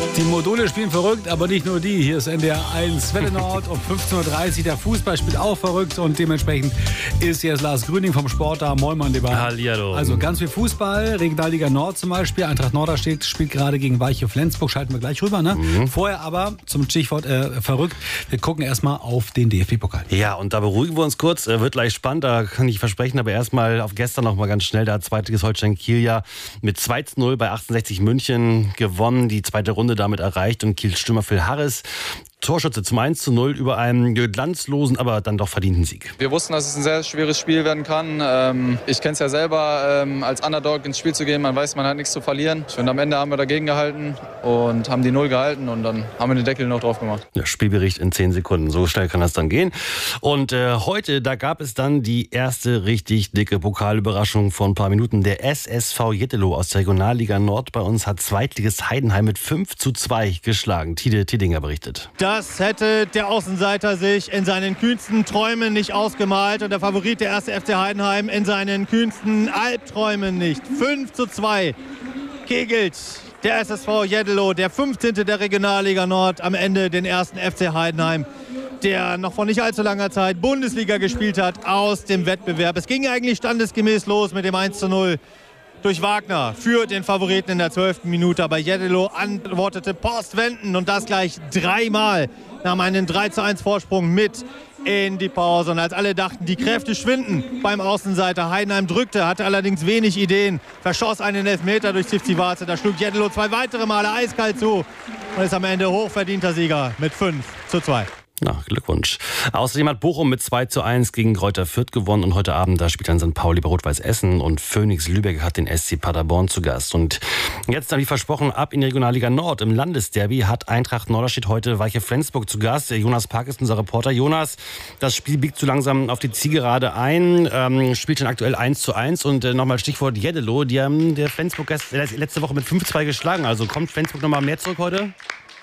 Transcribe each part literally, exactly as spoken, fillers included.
Die Module spielen verrückt, aber nicht nur die. Hier ist N D R eins Welle Nord um fünfzehn Uhr dreißig. Der Fußball spielt auch verrückt und dementsprechend ist jetzt Lars Grüning vom Sport da. Moin, mein Lieber. Hallihallo. Also ganz viel Fußball. Regionalliga Nord zum Beispiel. Eintracht Norderstedt spielt gerade gegen Weiche Flensburg. Schalten wir gleich rüber, ne? Mhm. Vorher aber zum Stichwort äh, verrückt. Wir gucken erstmal auf den D F B-Pokal. Ja, und da beruhigen wir uns kurz. Wird gleich spannend, da kann ich versprechen. Aber erstmal auf gestern noch mal ganz schnell. Da hat Zweitligist Holstein Kiel ja mit zwei zu null bei achtundsechzig München gewonnen. Die zweite Runde damit erreicht und Kiels Stürmer Phil Harris, Torschütze zum eins zu null über einen glanzlosen, aber dann doch verdienten Sieg. Wir wussten, dass es ein sehr schweres Spiel werden kann. Ich kenne es ja selber, als Underdog ins Spiel zu gehen. Man weiß, man hat nichts zu verlieren. Und am Ende haben wir dagegen gehalten und haben die Null gehalten und dann haben wir den Deckel noch drauf gemacht. Ja, Spielbericht in zehn Sekunden. So schnell kann das dann gehen. Und äh, heute, da gab es dann die erste richtig dicke Pokalüberraschung vor ein paar Minuten. Der S S V Jettelow aus der Regionalliga Nord bei uns hat Zweitligist Heidenheim mit fünf zu zwei geschlagen. Tide Tiddinger berichtet. Das hätte der Außenseiter sich in seinen kühnsten Träumen nicht ausgemalt und der Favorit der erste F C Heidenheim in seinen kühnsten Albträumen nicht. fünf zu zwei kegelt der S S V Jettelow, der fünfzehnte der Regionalliga Nord, am Ende den ersten F C Heidenheim, der noch vor nicht allzu langer Zeit Bundesliga gespielt hat, aus dem Wettbewerb. Es ging eigentlich standesgemäß los mit dem eins zu null. Durch Wagner für den Favoriten in der zwölften Minute. Aber Jettelow antwortete postwendend und das gleich dreimal. Nahm einen drei zu eins Vorsprung mit in die Pause. Und als alle dachten, die Kräfte schwinden beim Außenseiter, Heidenheim drückte, hatte allerdings wenig Ideen, verschoss einen Elfmeter durch Tivzivaze. Da schlug Jettelow zwei weitere Male eiskalt zu und ist am Ende hochverdienter Sieger mit fünf zu zwei. Na, Glückwunsch. Außerdem hat Bochum mit zwei zu eins gegen Greuther Fürth gewonnen und heute Abend, da spielt dann Sankt Pauli bei Rot-Weiß Essen und Phoenix Lübeck hat den S C Paderborn zu Gast. Und jetzt, wie versprochen, ab in die Regionalliga Nord. Im Landesderby hat Eintracht Norderstedt heute Weiche Flensburg zu Gast. Jonas Park ist unser Reporter. Jonas, das Spiel biegt so langsam auf die Zielgerade ein, ähm, spielt schon aktuell eins zu eins und äh, nochmal Stichwort Jettelow. Die haben der Flensburg letzte Woche mit fünf zu zwei geschlagen. Also kommt Flensburg nochmal mehr zurück heute?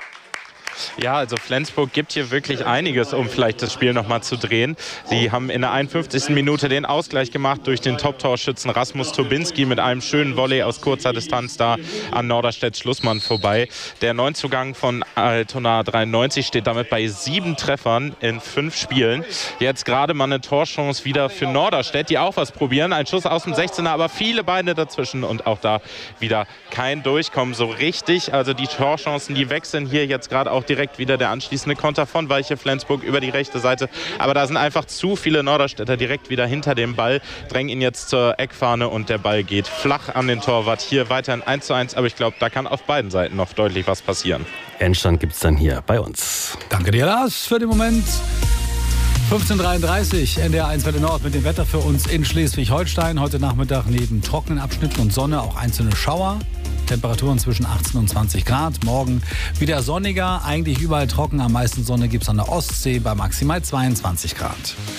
Ja, also Flensburg gibt hier wirklich einiges, um vielleicht das Spiel nochmal zu drehen. Sie haben in der einundfünfzigsten Minute den Ausgleich gemacht durch den Top-Torschützen Rasmus Turbinski mit einem schönen Volley aus kurzer Distanz da an Norderstedts Schlussmann vorbei. Der Neuzugang von Altona dreiundneunzig steht damit bei sieben Treffern in fünf Spielen. Jetzt gerade mal eine Torchance wieder für Norderstedt, die auch was probieren. Ein Schuss aus dem sechzehner, aber viele Beine dazwischen und auch da wieder kein Durchkommen so richtig. Also die Torchancen, die wechseln hier jetzt gerade auch direkt wieder der anschließende Konter von Weiche Flensburg über die rechte Seite. Aber da sind einfach zu viele Norderstädter direkt wieder hinter dem Ball, drängen ihn jetzt zur Eckfahne und der Ball geht flach an den Torwart. Hier weiterhin eins zu eins, aber ich glaube, da kann auf beiden Seiten noch deutlich was passieren. Endstand gibt es dann hier bei uns. Danke dir, Lars, für den Moment. fünfzehn Uhr dreiunddreißig, N D R eins Welle Nord mit dem Wetter für uns in Schleswig-Holstein. Heute Nachmittag neben trockenen Abschnitten und Sonne auch einzelne Schauer. Temperaturen zwischen achtzehn und zwanzig Grad. Morgen wieder sonniger, eigentlich überall trocken. Am meisten Sonne gibt es an der Ostsee bei maximal zweiundzwanzig Grad.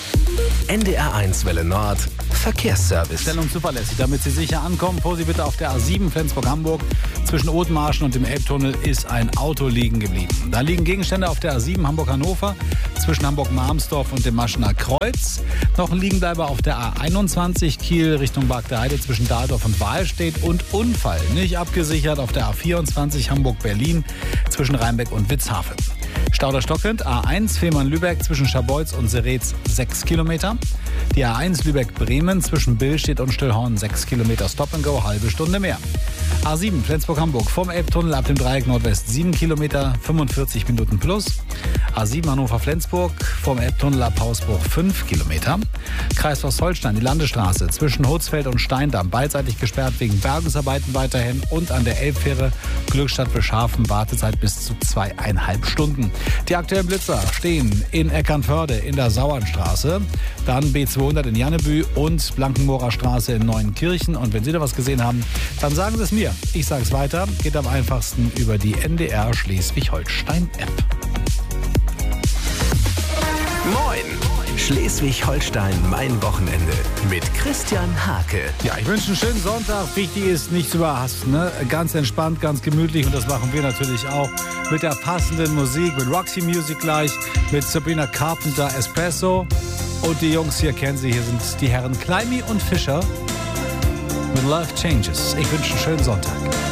N D R eins Welle Nord Verkehrsservice. Stellung zuverlässig, damit Sie sicher ankommen. Vorsicht bitte auf der A sieben Flensburg-Hamburg. Zwischen Othmarschen und dem Elbtunnel ist ein Auto liegen geblieben. Da liegen Gegenstände auf der A sieben Hamburg-Hannover. Zwischen Hamburg-Marmsdorf und dem Maschener Kreuz. Noch ein Liegenbleiber auf der A einundzwanzig Kiel Richtung Bark der Heide zwischen Dahldorf und Wahlstedt. Und Unfall nicht abgesichert auf der A vierundzwanzig Hamburg-Berlin zwischen Rheinbeck und Witzhafen. Stauder stockend, A eins Fehmarn-Lübeck zwischen Scharbeutz und Seretz sechs Kilometer. Die A eins Lübeck-Bremen zwischen Billstedt und Stillhorn sechs Kilometer Stop and Go, halbe Stunde mehr. A sieben Flensburg-Hamburg vom Elbtunnel ab dem Dreieck Nordwest sieben Kilometer, fünfundvierzig Minuten plus. A sieben Hannover-Flensburg vom Elbtunnel ab Hausbruch fünf Kilometer. Kreis Ostholstein, die Landesstraße zwischen Hutzfeld und Steindamm beidseitig gesperrt wegen Bergungsarbeiten weiterhin und an der Elbfähre Glückstadt-Beschhafen Wartezeit bis zu zweieinhalb Stunden. Die aktuellen Blitzer stehen in Eckernförde in der Sauernstraße, dann B zweihundert in Jannebü und Blankenmoorer Straße in Neuenkirchen. Und wenn Sie da was gesehen haben, dann sagen Sie es mir. Ich sage es weiter. Geht am einfachsten über die N D R Schleswig-Holstein-App. Moin! Schleswig-Holstein, mein Wochenende mit Christian Hake. Ja, ich wünsche einen schönen Sonntag. Wichtig ist, nicht zu überhasten, ne? Ganz entspannt, ganz gemütlich und das machen wir natürlich auch mit der passenden Musik, mit Roxy Music gleich, mit Sabrina Carpenter Espresso und die Jungs hier kennen Sie, hier sind die Herren Kleimi und Fischer mit Love Changes. Ich wünsche einen schönen Sonntag.